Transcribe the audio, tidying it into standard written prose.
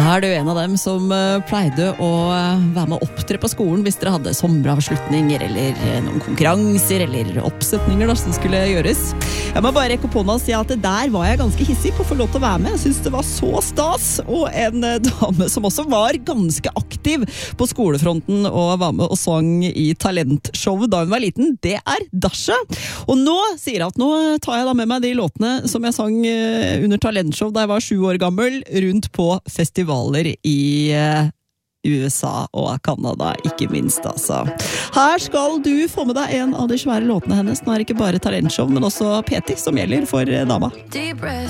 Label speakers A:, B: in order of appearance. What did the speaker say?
A: Er du en av dem som pleide å være med å opptre på skolen hvis dere hadde sommeravslutninger eller noen konkurranser eller oppsetninger som skulle gjøres? Jeg må bare rekke opp hånda og si at der var jeg ganske hissig på å få lov til å være med. Jeg synes det var så stas, og en dame som også var ganske aktiv på skolefronten og var med og sang i talentshow da hun var liten, det er Dasha. Og nå sier jeg at nå tar jeg da med meg de låtene som jeg sang under talentshow da jeg var 7 år gammel, rundt på festivaler i USA og Canada, ikke minst altså. Her skal du få med deg en av de svære låtene hennes. Nå er det ikke bare talentshow, men også PT som gjelder for dama.